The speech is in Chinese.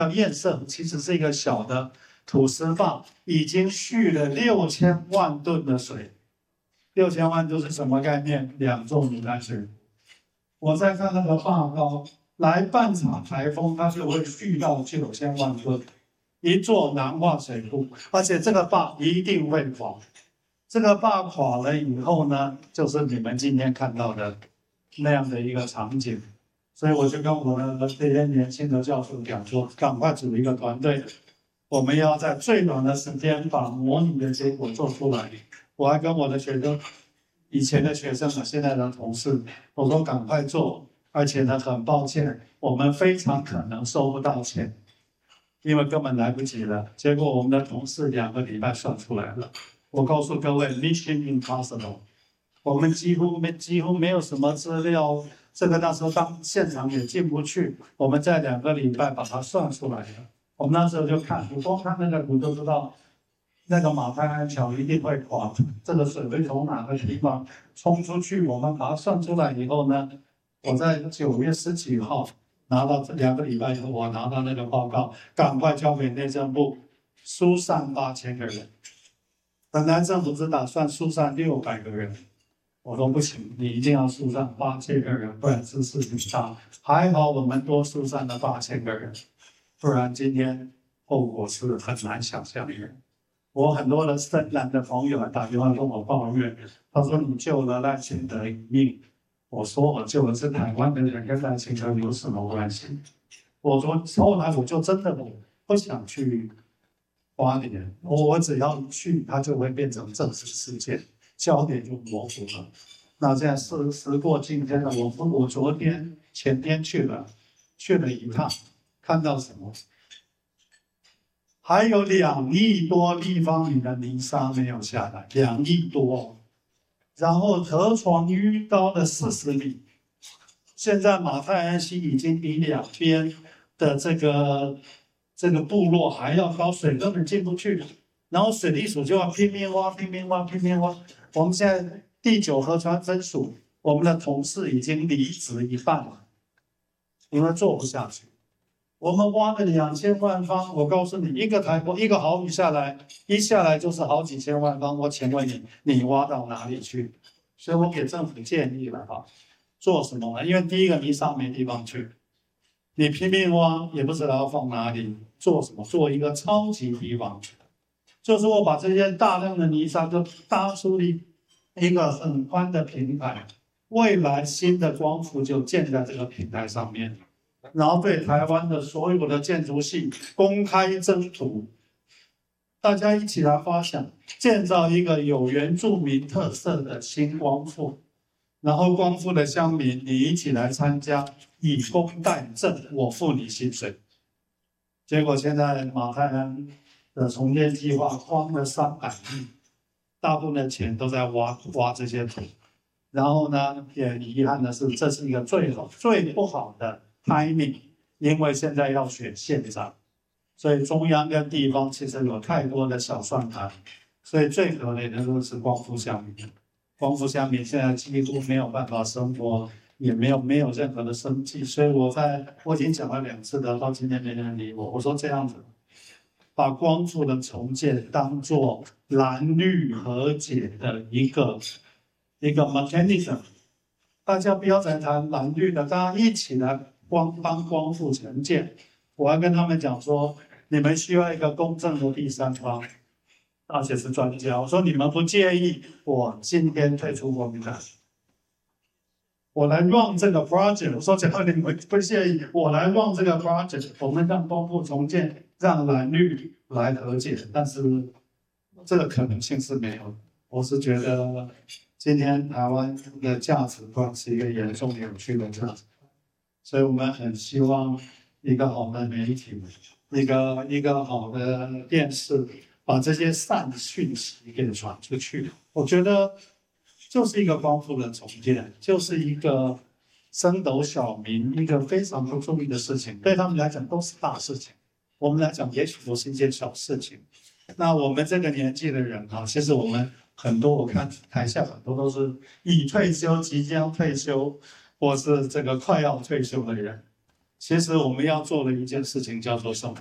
堰塞其实是一个小的土石坝，已经蓄了6000万吨的水。6000万吨是什么概念？2座牡丹水。我在看那个坝高，来半场台风，它就会蓄到9000万吨，一座南化水库，而且这个坝一定会垮。这个坝垮了以后呢，就是你们今天看到的那样的一个场景。所以我就跟我的这些年轻的教授讲说，赶快组一个团队，我们要在最短的时间把模拟的结果做出来。我还跟我的学生，以前的学生和现在的同事，我说赶快做，而且呢，很抱歉，我们非常可能收不到钱，因为根本来不及了。结果我们的同事2个礼拜算出来了。我告诉各位 ，Mission Impossible， 我们几乎没有什么资料。这个那时候当现场也进不去，我们在2个礼拜把它算出来了。我们那时候就看，你光看那个图就知道，那个马太安桥一定会垮，这个水会从哪个地方冲出去。我们把它算出来以后呢，我在9月10几号拿到2个礼拜以后，我拿到那个报告，赶快交给内政部，疏散8000个人。本来政府只打算疏散600个人。我说不行，你一定要疏散8000个人，不然是事情大。还好我们多疏散了8000个人，不然今天后果是很难想象的。我很多的深蓝的朋友还打电话跟我抱怨，他说你救了赖清德一命。我说我救的是台湾的人，跟赖清德有什么关系？我说后来我就真的不想去花莲，我只要一去，它就会变成政治事件。焦点就模糊了。那现在时过境迁了，我昨天前天去了一趟，看到什么？还有2亿多立方米的泥沙没有下来，2亿多。然后河床淤高了40米。现在马太安溪已经比2边的这个部落还要高，水根本进不去。然后水利署就要拼命挖。我们现在第9河川分署，我们的同事已经离职一半了，因为做不下去。我们挖了2000万方，我告诉你，一个台风一个豪雨下来，一下来就是好几千万方。我请问你挖到哪里去？所以我给政府建议了哈，做什么呢？因为第一个泥沙没地方去，你拼命挖也不知道要放哪里，做什么？做一个超级堤防。就是我把这些大量的泥沙就搭出一个很宽的平台，未来新的光伏就建在这个平台上面，然后对台湾的所有的建筑系公开征图，大家一起来发想，建造一个有原住民特色的新光复，然后光复的乡民你一起来参加，以工代赈，我付你薪水。结果现在马太安的重建计划花了300亿，大部分的钱都在挖这些土。然后呢，也遗憾的是，这是一个最不好的 timing， 因为现在要选县长，所以中央跟地方其实有太多的小算盘，所以最可怜的就是光复乡民。光复乡民现在几乎没有办法生活，也没有任何的生计。所以我已经讲了2次的，到今天没人理我。我说这样子，把光复的重建当作蓝绿和解的一个 mechanism， 大家不要再谈蓝绿的，大家一起来帮光复重建。我还跟他们讲说，你们需要一个公正的第三方，而且是专家。我说你们不介意，我今天退出国民党，我来 run 这个 project。我说只要你们不介意，我来 run 这个 project， 我们让光复重建，让蓝绿来和解。但是这个可能性是没有的。我是觉得今天台湾的价值观是一个严重扭曲的价值观，所以我们很希望一个好的媒体，一个好的电视，把这些善讯息给传出去。我觉得就是一个光复的重建，就是一个升斗小民，一个非常不注意的事情，对他们来讲都是大事情，我们来讲也许都是一件小事情。那我们这个年纪的人啊，其实我们很多，我看台下很多都是已退休、即将退休，或是这个快要退休的人。 其实我们要做的一件事情叫做什么？